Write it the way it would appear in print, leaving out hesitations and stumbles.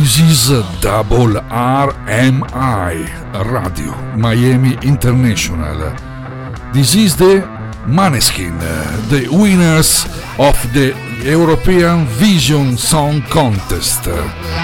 This is Double RMI Radio Miami International. This is the Maneskin, the winners of the European Vision Song Contest.